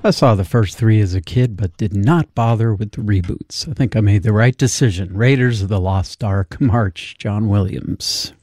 I saw the first three as a kid, but did not bother with the reboots. I think I made the right decision. Raiders of the Lost Ark, March, John Williams.